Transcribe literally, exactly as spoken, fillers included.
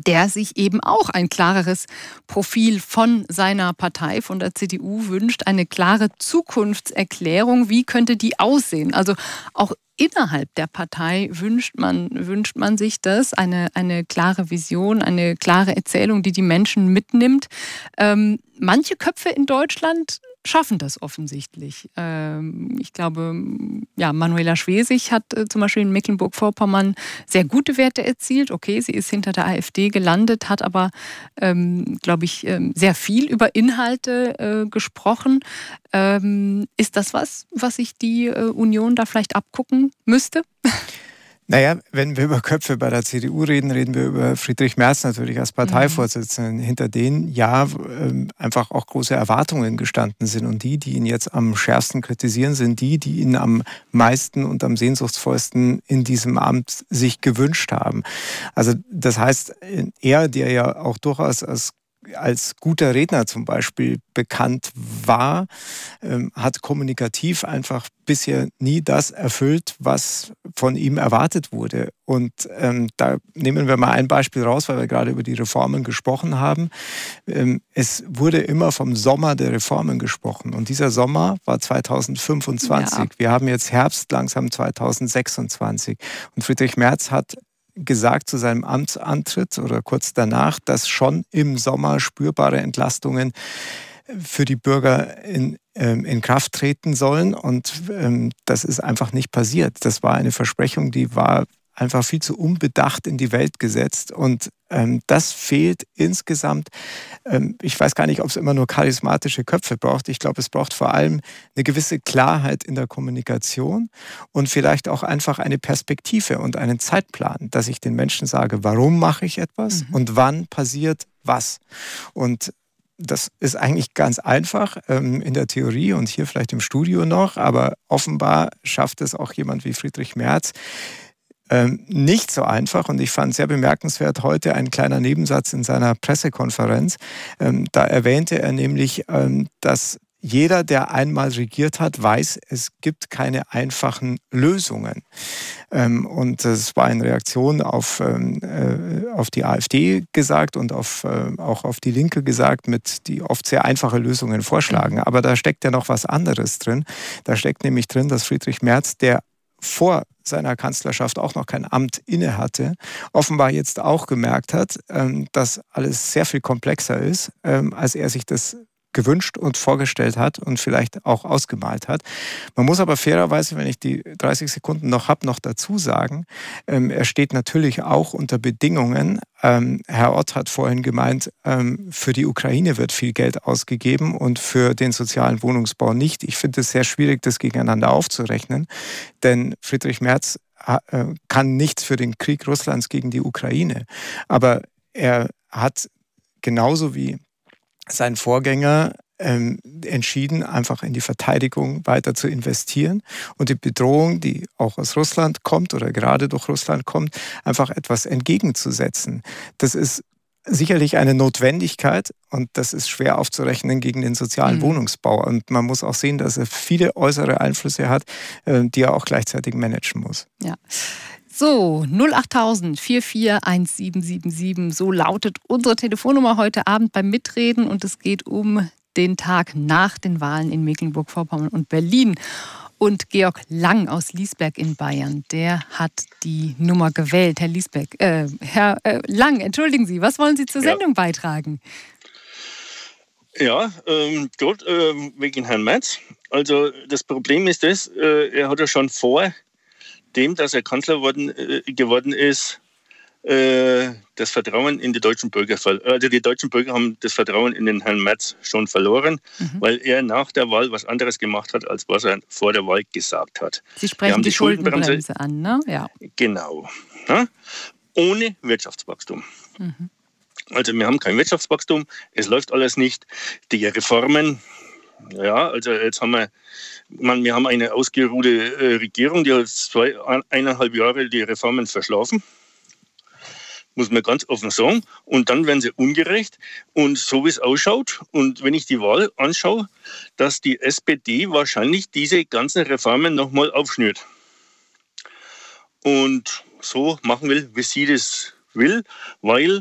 der sich eben auch ein klareres Profil von seiner Partei, von der C D U wünscht, eine klare Zukunftserklärung. Wie könnte die aussehen? Also auch innerhalb der Partei wünscht man, wünscht man sich das, eine, eine klare Vision, eine klare Erzählung, die die Menschen mitnimmt. Ähm, manche Köpfe in Deutschland schaffen das offensichtlich. Ähm, ich glaube, ja, Manuela Schwesig hat äh, zum Beispiel in Mecklenburg-Vorpommern sehr gute Werte erzielt. Okay, sie ist hinter der AfD gelandet, hat aber, ähm, glaube ich, ähm, sehr viel über Inhalte äh, gesprochen. Ähm, ist das was, was sich die äh, Union da vielleicht abgucken müsste? Naja, wenn wir über Köpfe bei der C D U reden, reden wir über Friedrich Merz natürlich als Parteivorsitzenden, mhm. hinter denen ja einfach auch große Erwartungen gestanden sind. Und die, die ihn jetzt am schärfsten kritisieren, sind die, die ihn am meisten und am sehnsuchtsvollsten in diesem Amt sich gewünscht haben. Also das heißt, er, der ja auch durchaus als als guter Redner zum Beispiel bekannt war, ähm, hat kommunikativ einfach bisher nie das erfüllt, was von ihm erwartet wurde. Und ähm, da nehmen wir mal ein Beispiel raus, weil wir gerade über die Reformen gesprochen haben. Ähm, es wurde immer vom Sommer der Reformen gesprochen. Und dieser Sommer war zweitausendfünfundzwanzig. Ja. Wir haben jetzt Herbst langsam zweitausendsechsundzwanzig. Und Friedrich Merz hat gesagt zu seinem Amtsantritt oder kurz danach, dass schon im Sommer spürbare Entlastungen für die Bürger in, ähm, in Kraft treten sollen. Und ähm, das ist einfach nicht passiert. Das war eine Versprechung, die war einfach viel zu unbedacht in die Welt gesetzt. Und ähm, das fehlt insgesamt. Ähm, ich weiß gar nicht, ob es immer nur charismatische Köpfe braucht. Ich glaube, es braucht vor allem eine gewisse Klarheit in der Kommunikation und vielleicht auch einfach eine Perspektive und einen Zeitplan, dass ich den Menschen sage, warum mache ich etwas mhm. und wann passiert was. Und das ist eigentlich ganz einfach ähm, in der Theorie und hier vielleicht im Studio noch, aber offenbar schafft es auch jemand wie Friedrich Merz, Ähm, nicht so einfach, und ich fand sehr bemerkenswert heute ein kleiner Nebensatz in seiner Pressekonferenz. Ähm, da erwähnte er nämlich, ähm, dass jeder, der einmal regiert hat, weiß, es gibt keine einfachen Lösungen. Ähm, und das war in Reaktion auf, ähm, äh, auf die AfD gesagt und auf, äh, auch auf die Linke gesagt, mit die oft sehr einfache Lösungen vorschlagen. Aber da steckt ja noch was anderes drin. Da steckt nämlich drin, dass Friedrich Merz, der vor seiner Kanzlerschaft auch noch kein Amt inne hatte, offenbar jetzt auch gemerkt hat, dass alles sehr viel komplexer ist, als er sich das gewünscht und vorgestellt hat und vielleicht auch ausgemalt hat. Man muss aber fairerweise, wenn ich die dreißig Sekunden noch habe, noch dazu sagen, ähm, er steht natürlich auch unter Bedingungen. Ähm, Herr Ott hat vorhin gemeint, ähm, für die Ukraine wird viel Geld ausgegeben und für den sozialen Wohnungsbau nicht. Ich finde es sehr schwierig, das gegeneinander aufzurechnen, denn Friedrich Merz äh, kann nichts für den Krieg Russlands gegen die Ukraine. Aber er hat genauso wie sein Vorgänger ähm, entschieden, einfach in die Verteidigung weiter zu investieren und die Bedrohung, die auch aus Russland kommt oder gerade durch Russland kommt, einfach etwas entgegenzusetzen. Das ist sicherlich eine Notwendigkeit und das ist schwer aufzurechnen gegen den sozialen mhm. Wohnungsbau. Und man muss auch sehen, dass er viele äußere Einflüsse hat, äh, die er auch gleichzeitig managen muss. Ja. So, null achttausend vier vier eins sieben sieben sieben, so lautet unsere Telefonnummer heute Abend beim Mitreden und es geht um den Tag nach den Wahlen in Mecklenburg-Vorpommern und Berlin. Und Georg Lang aus Liesberg in Bayern, der hat die Nummer gewählt. Herr Liesberg, äh, Herr äh, Lang, entschuldigen Sie, was wollen Sie zur Sendung ja. beitragen? Ja, ähm, gut, äh, wegen Herrn Merz. Also das Problem ist das, äh, er hat ja schon vor dem, dass er Kanzler worden, äh, geworden ist, äh, das Vertrauen in die deutschen Bürger, also die deutschen Bürger haben das Vertrauen in den Herrn Merz schon verloren, mhm. weil er nach der Wahl was anderes gemacht hat, als was er vor der Wahl gesagt hat. Sie sprechen die, die Schuldenbremse, Schuldenbremse an, ne? Ja. Genau. Ja? Ohne Wirtschaftswachstum. Mhm. Also wir haben kein Wirtschaftswachstum, es läuft alles nicht. Die Reformen, ja, also jetzt haben wir Man, wir haben eine ausgeruhte äh, Regierung, die hat zwei, eineinhalb Jahre die Reformen verschlafen, muss man ganz offen sagen. Und dann werden sie ungerecht. Und so wie es ausschaut, und wenn ich die Wahl anschaue, dass die S P D wahrscheinlich diese ganzen Reformen nochmal aufschnürt. Und so machen will, wie sie das will, weil